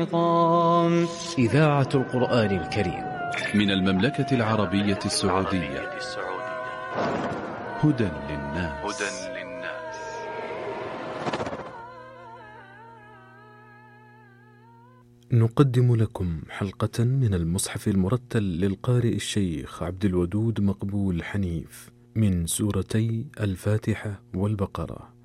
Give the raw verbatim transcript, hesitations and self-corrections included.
إذاعة القرآن الكريم من المملكة العربية السعودية. هدى للناس. نقدم لكم حلقة من المصحف المرتل للقارئ الشيخ عبد الودود مقبول حنيف من سورتي الفاتحة والبقرة.